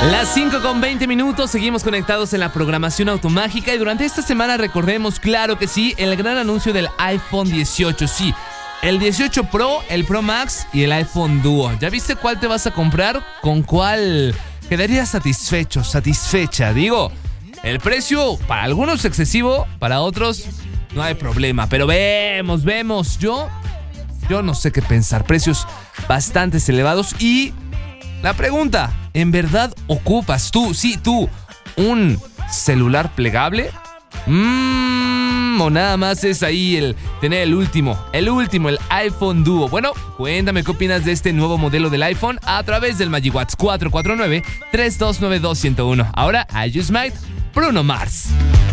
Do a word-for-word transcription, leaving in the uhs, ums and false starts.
Las cinco con veinte minutos, seguimos conectados en la programación automágica y durante esta semana recordemos, claro que sí, el gran anuncio del iPhone dieciocho, sí, el dieciocho Pro, el Pro Max y el iPhone Duo. ¿Ya viste cuál te vas a comprar? ¿Con cuál quedarías satisfecho, satisfecha? Digo, el precio para algunos es excesivo, para otros no hay problema, pero vemos, vemos, yo, yo no sé qué pensar, precios bastante elevados y la pregunta, ¿en verdad ocupas tú, sí, tú, un celular plegable? Mmm, o nada más es ahí el tener el último, el último, el iPhone Duo. Bueno, cuéntame qué opinas de este nuevo modelo del iPhone a través del Magic WhatsApp cuatro cuatro nueve, tres dos nueve dos, uno cero uno. Ahora, I Just Might, Bruno Mars.